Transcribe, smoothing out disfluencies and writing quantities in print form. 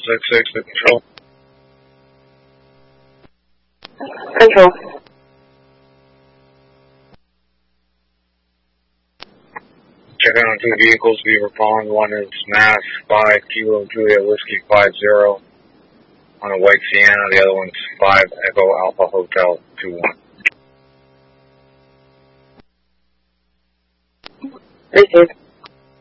6 to control. Control. Check on 2 vehicles, Beaver Pond. One is Mass 5 Kilo Juliet Whiskey 50 on a white Sienna. The other one's 5 Echo Alpha Hotel 21. Received.